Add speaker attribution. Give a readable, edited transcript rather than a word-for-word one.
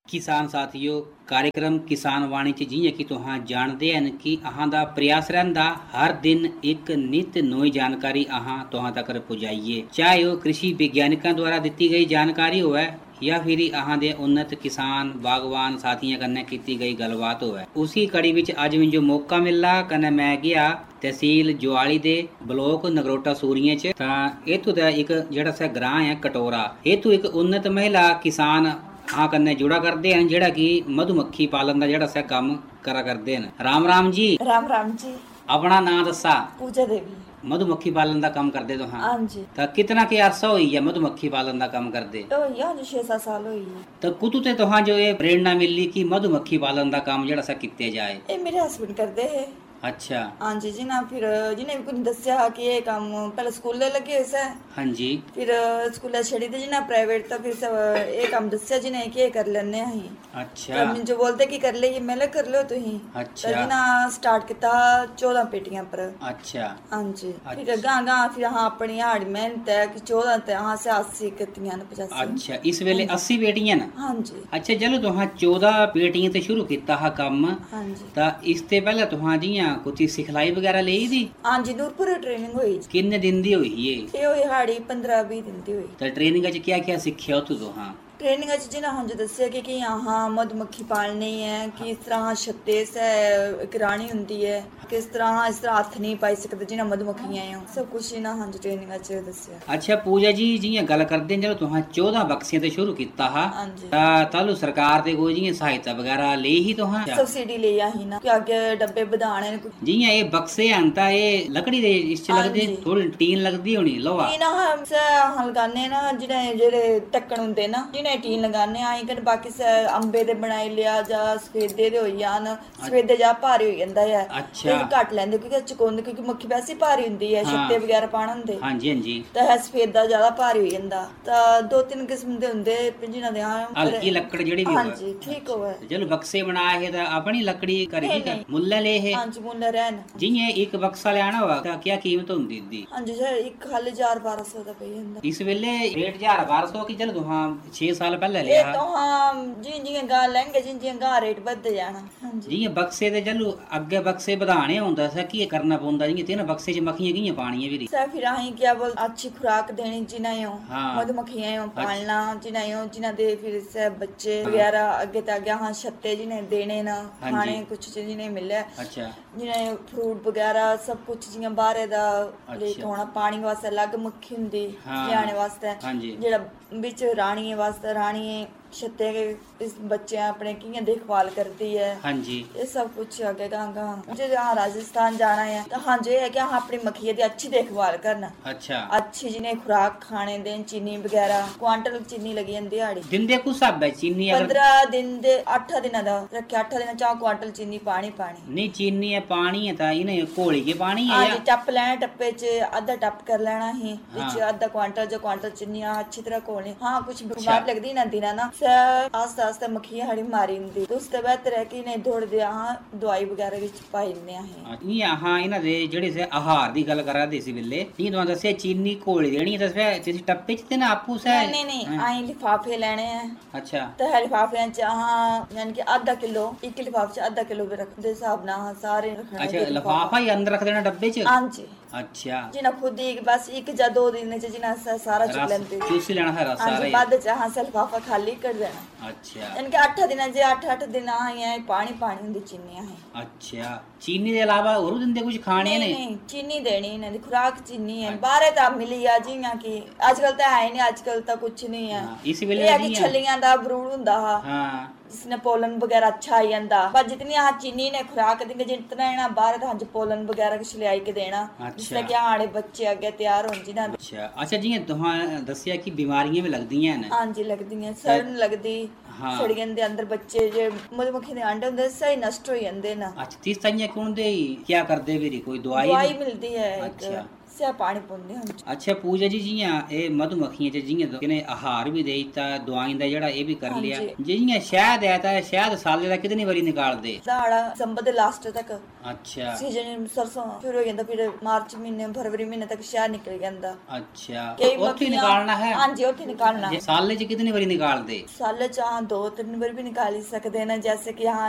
Speaker 1: किसान साथियों, कार्यक्रम किसान वाणी च जियां कि तुहां जानदे हन कि अहां दा प्रयास रहिंदा हर दिन एक नित नई जानकारी अहां तुहां तक पहुंचाइए, चाहे वो कृषि वैज्ञानिकों द्वारा दी गई जानकारी होवे या फिर अहां दे उन्नत किसान बागवान साथियों कन्नै की गई गलबात होवे। उसी कड़ी विच अज मिंजो मौका मिला कन्नै मैं गया तहसील जुआली दे ब्लॉक नगरोटा सूरियां च तां इत्थों दा एक जेहड़ा सा ग्रां है कटोरा, इत्थों एक उन्नत महिला किसान हाँ कन्नै जुड़ा करते हैं जेड़ा कि मधुमक्खी पालन का जेड़ा सा काम करा करते हैं। राम राम जी।
Speaker 2: राम राम जी।
Speaker 1: अपना नाम दसा।
Speaker 2: पूजा देवी।
Speaker 1: मधुमक्खी पालन का काम करते तो?
Speaker 2: हाँ जी।
Speaker 1: तो कितना के अरसा हुई है मधुमक्खी पालन का काम करते?
Speaker 2: तो यार 6-7 साल हुई है।
Speaker 1: तो कुतु ते तुहां जो ये प्रेरणा मिली कि मधुमक्खी पालन का काम जेड़ा सा किया जाए?
Speaker 2: ये मेरे हस्बैंड करते हैं।
Speaker 1: अच्छा।
Speaker 2: हाँ जी जी ना फिर जिन्हें कुछ दसिया कि ये काम पहले स्कूल लगे से। हाँ जी। फिर स्कूल छड़ी थे जिन्हें प्राइवेट तो फिर सब ये काम दसिया जिन्हें कि कर लेने हैं।
Speaker 1: अच्छा।
Speaker 2: तो जो बोलते कि कर ले ये मैंने कर लो तो ही। अच्छा। तो जिन्हें स्टार्ट किया 14 पेटियां पर। अच्छा। हाँ जी। फिर गां फिर हाँ अपनी हाड़ी मेहनत है कि 14 ते हाँ से 80 कितियां 85।
Speaker 1: अच्छा इस वेले 80 पेटियां ना?
Speaker 2: हाँ जी।
Speaker 1: अच्छा चलो तुहां 14 पेटियां ते शुरू किया हा काम। हाँ जी। ता इस ते पहले तुहां जियां कुछ सिखलाई वगैरह ली थी? हाँ जी नूरपुर ट्रेनिंग हुई। कितने दिन दी हुई ये हुई हाड़ी 15-20 दिन दी हुई। तो ट्रेनिंग च क्या क्या सीखिया तू तो? हाँ ट्रेनिंग जिन्हें हम जो दसिया कि यहाँ मधुमक्खी पालनी है, किस तरह छत्ते से करानी होंगी है, किस तरह इस तरह हथ नहीं पाई सकते जिन्हें मधुमक्खियां हैं, सब कुछ इन्हें हम जो ट्रेनिंग दसिया। अच्छा पूजा जी जियां गल करदे जदों तुहां 14 बक्सियां ते शुरू कीता हा तां सरकार ते कोई जियां सहायता वगैरह ली ही तुहां? सब्सिडी ली ही ना कि आगे डब्बे बधाने जियां ये बक्से हन तां ये लकड़ी दे इस च लगदे थोड़ी टीन लगदी होनी लोहा? टीन हम लगाने ना जिन्हें जेड़े ढक्कन हुंदे ना जिन्हें टीन लगाने आई कर बाकी अंबे दे बनाई लिया जा सफेदे दे होई जान सफेदे जा भारी हो जांदा है। अच्छा घट लेंदे क्योंकि चकोंदे क्योंकि मक्खी वैसे भारी हुंदी है छत्ते वगैरह पाण हुंदे। हां जी हां जी। तो है सफेदा ज्यादा भारी हो जांदा ता 2-3 किस्म दे हुंदे जिन्हां दे हल्की लकड़ जेड़ी भी। हां जी ठीक होवे। चलो बक्से बनाए है ता अपनी लकड़ी करी है मुल्ला ले है? हां जी मुल्ला रहन जियां एक बक्सा लेना होगा ता क्या कीमत हुंदी दी? हां जी सर एक खाली 1000-1200 दा पई हुंदा इस वेले रेट 1000-1200 की। चलो हां 6 साल पहले लिया ये तो हां जियां गा लेंगे जियां गा रेट बढ़ते जाना। हां जी जियां बक्से ते चलो अगे बक्से बढ़ाने होंदा सा की करना पौंदा जियां तीन बक्से च मक्खियां कियां पाणियां भी सर फिर अहीं क्या बोल अच्छी खुराक देनी जिन्हें मधुमक्खियां पालना जिन्हें दे फिर से बच्चे वगैरह अगे ते अगे हां छत्ते जिन्हें देने ना खाने कुछ जिन्हें मिले। अच्छा जिन्हें फ्रूट वगैरह सब कुछ जियां बाहरे दा लेके होना पानी वास्ते अलग मक्खी हुंदी लियाने वास्ते जेड़ा बिच रानी वास्ते रानी छत्ते के इस बच्चे अपने कियां देखभाल करती है। हाँ जी ये सब कुछ आगे गांगा मुझे यहाँ राजस्थान जाना है तो हाँ जो है कि हाँ अपनी मक्खियों की अच्छी देखभाल करना। अच्छा अच्छी जिन्हें खुराक खाने दें चीनी वगैरह क्वांटल चीनी लगी जाती दिहाड़ी दिन दे कुछ सब है चीनी 15 दिन दे 8 दिन दा रखे 8 दिन 4 क्वांटल चीनी पानी नहीं चीनी है पानी है ता इन्हें घोली के पानी है या टप लेना टप्पे च आधा टप कर लेना ही विच आधा क्वांटल जो क्वांटल चीनी अच्छी तरह घोलनी। हाँ कुछ बीमार लगदी ना दिना ना आस्ते आस्ते मक्खियां हड़ी मारी हुंदी तो उसते बेहतर है कि नहीं दौड़ दे दवाई वगैरह विच पाई दिंदे हैं। नी हां इना दे जेड़े से आहार दी गल करा दे सी बिल्ले नी तुहां दस्से चीनी घोली देनी ते तुसी टप्पे च ते ना आपू से नहीं आई लिफाफे लेने हैं। अच्छा ते लिफाफे च यानी कि आधा किलो एक लिफाफे च आधा किलो भी रख दे हिसाब ना सारे रखने। अच्छा लिफाफा ही अंदर रख देना डब्बे च? हां जी। अच्छा जिना खुद ही बस एक या 2 दिन च जिना सारा चुक लेंदे चूस लेना है सारा बाद च हां लिफाफा खाली कर देना। अच्छा इनके 8 दिन जे 8 दिन आए पानी हुंदी चीनी है। अच्छा चीनी दे अलावा और दिंदे कुछ खाने ने? नहीं चीनी देनी इन्हां दी खुराक चीनी है। बाहरे ता मिली आ जियां कि आजकल ता है नहीं आजकल ता कुछ नहीं है। इस वेले ये कि छलियां दा बरूड़ हुंदा हा। हां जिसने पोलन वगैरह अच्छा आई जांदा पर जितनी हाँ चीनी ने खुराक देंगे जितना है ना बाहर हाँ पोलन वगैरह कुछ ले आई के देना। अच्छा जिससे कि आड़े बच्चे आगे तैयार हों जिना। अच्छा अच्छा जी तुहां दसिया कि बीमारियां भी लगदियां हैं? हां जी लगदियां सड़न लगदी सड़ियन दे अंदर बच्चे जे मधुमक्खी दे अंडे हुंदे सही नष्ट हो जांदे ना। अच्छा तीस ताइयां कौन दे क्या करदे भी कोई दवाई मिलदी है? अच्छा
Speaker 2: ਸਿਆ ਪਾਣੀ ਪਾਉਂਦੇ ਹਾਂ।
Speaker 1: ਅੱਛਾ ਪੂਜਾ ਜੀ, ਜੀਆਂ ਇਹ ਮਧੂਮੱਖੀਆਂ ਚ ਜੀਆਂ ਕਿਨੇ ਆਹਾਰ ਵੀ ਦੇ ਦਿੱਤਾ, ਦਵਾਈ ਦਾ ਜਿਹੜਾ ਇਹ ਵੀ ਕਰ ਲਿਆ, ਜਿਹੜੀਆਂ ਸ਼ਹਿਦ ਹੈ ਤਾਂ ਸ਼ਹਿਦ ਸਾਲੇ ਦਾ ਕਿਤਨੀ ਵਾਰੀ ਨਿਕਾਲਦੇ?
Speaker 2: ਦਾੜਾ ਸੰਬਰ ਦੇ ਲਾਸਟ ਤੱਕ।
Speaker 1: ਅੱਛਾ
Speaker 2: ਸੀਜ਼ਨ ਸਰਸੋਂ ਫਿਰ ਹੋ ਜਾਂਦਾ, ਫਿਰ ਮਾਰਚ ਮਹੀਨੇ ਫਰਵਰੀ ਮਹੀਨੇ ਤੱਕ ਸ਼ਹਿਦ ਨਿਕਲ ਜਾਂਦਾ।
Speaker 1: ਅੱਛਾ ਉੱਥੇ ਨਿਕਾਲਣਾ ਹੈ?
Speaker 2: ਹਾਂਜੀ ਉੱਥੇ ਨਿਕਾਲਣਾ।
Speaker 1: ਸਾਲੇ ਚ ਕਿਤਨੀ ਵਾਰੀ ਨਿਕਾਲਦੇ?
Speaker 2: ਸਾਲੇ ਚ 2-3 ਵਾਰ ਵੀ ਨਿਕਾल ही सकते हैं ना, जैसे कि यहाँ